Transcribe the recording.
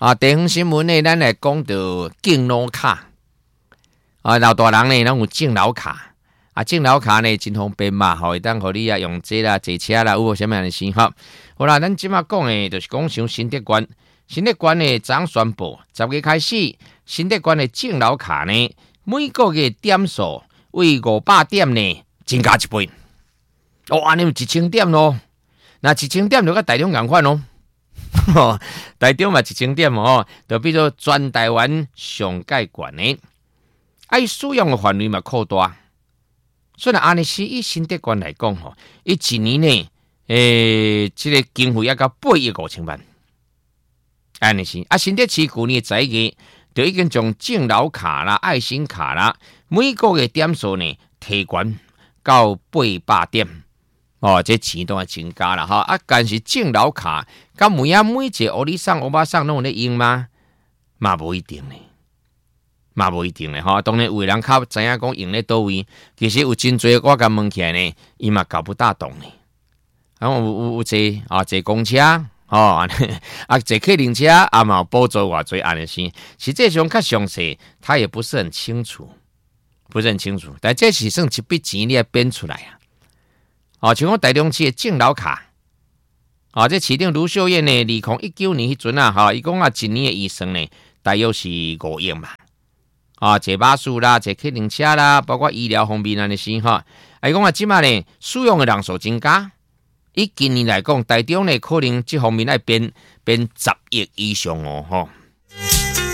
地方新闻呢，咱来讲到敬老卡老大人呢，拢有敬老卡敬老卡呢真方便嘛，会当互你用这啦、坐车啦，有无啥物样的事哈？好啦，咱即马讲的，就是讲像新德县，新德县呢昨宣布10月开始，新德县的敬老卡呢，每个月点数为500点呢增加1倍。安尼有1000点咯，那1000点就跟台中同款咯。台中嘛1000点就比如全台湾上界悬的，使用的范围嘛扩大。所以安尼是以新德县来讲伊一年呢，这个经费要到8亿5千万。安尼是新德市去年11月就已经将敬老卡啦、爱心卡啦，每个月点数呢提悬到800点。这钱都要增加了哈但是敬老卡，敢每一个欧里桑、欧巴桑拢有咧用吗？嘛无一定呢，当然有的人较知影讲用咧倒位，其实有真侪我甲问起来呢，伊嘛搞不大懂呢。有坐公车坐客运车嘛有补助偌侪安尼先，实际上较详细，他也不是很清楚，但这是算一笔钱你要编出来像讲台中市的敬老卡这市长卢秀燕呢，2019年迄阵伊讲一年的预算呢，大约是5亿嘛。坐巴士啦，坐客运车啦，包括医疗方面安尼先伊讲即马呢，使用的人数增加，以今年来讲，台中呢可能这方面要变10亿以上